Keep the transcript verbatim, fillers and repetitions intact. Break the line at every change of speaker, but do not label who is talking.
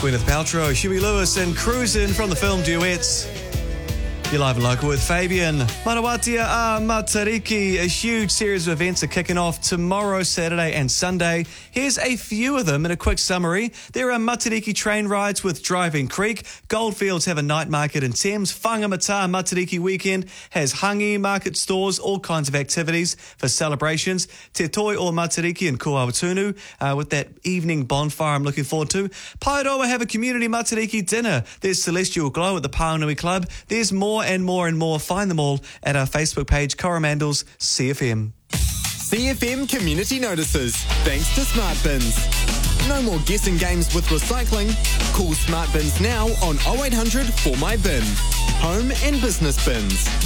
Gwyneth Paltrow, Huey Lewis and Cruisin' from the film Duets. You're live and local with Fabian. Manawatia a Matariki. A huge series of events are kicking off tomorrow, Saturday and Sunday. Here's a few of them in a quick summary. There are Matariki train rides with Driving Creek. Goldfields have a night market in Thames. Whangamata Matariki weekend has hangi, market stores, all kinds of activities for celebrations. Te Toi o Matariki in Kuawatunu uh, with that evening bonfire I'm looking forward to. Paeroa have a community Matariki dinner. There's Celestial Glow at the Paonui Club. There's more and more and more. Find them all at our Facebook page, Coromandels C F M.
C F M Community Notices, thanks to Smart Bins. No more guessing games with recycling. Call Smart Bins now on oh eight hundred four my bin. Home and business bins.